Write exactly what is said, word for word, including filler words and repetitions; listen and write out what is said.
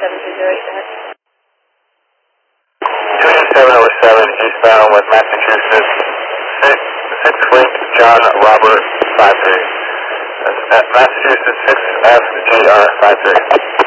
seven two zero eight ahead. two seven oh seven eastbound with Massachusetts, six, six Link John Robert five three. That's Massachusetts six F G R five three.